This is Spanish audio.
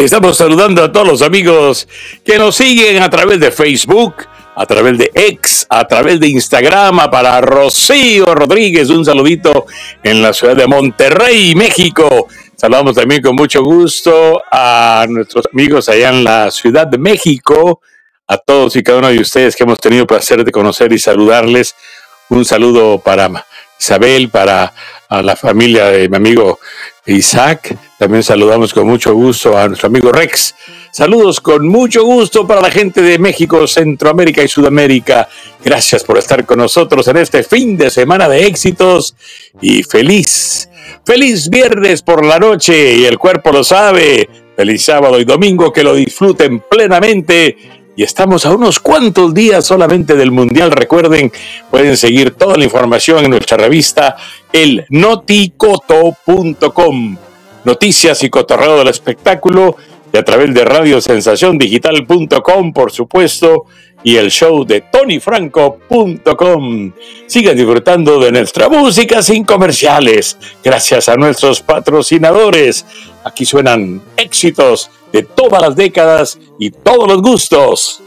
Estamos saludando a todos los amigos que nos siguen a través de Facebook, a través de X, a través de Instagram. Para Rocío Rodríguez, un saludito en la ciudad de Monterrey, México. Saludamos también con mucho gusto a nuestros amigos allá en la Ciudad de México, a todos y cada uno de ustedes que hemos tenido el placer de conocer y saludarles. Un saludo para Isabel, para la familia de mi amigo Isaac. También saludamos con mucho gusto a nuestro amigo Rex. Saludos con mucho gusto para la gente de México, Centroamérica y Sudamérica. Gracias por estar con nosotros en este fin de semana de éxitos y feliz viernes por la noche, y el cuerpo lo sabe. Feliz sábado y domingo, que lo disfruten plenamente. Y estamos a unos cuantos días solamente del Mundial. Recuerden, pueden seguir toda la información en nuestra revista, el noticoto.com. Noticias y cotorreo del espectáculo, y a través de radiosensaciondigital.com, por supuesto, y el show de tonyfranco.com. Sigan disfrutando de nuestra música sin comerciales, gracias a nuestros patrocinadores. Aquí suenan éxitos de todas las décadas y todos los gustos.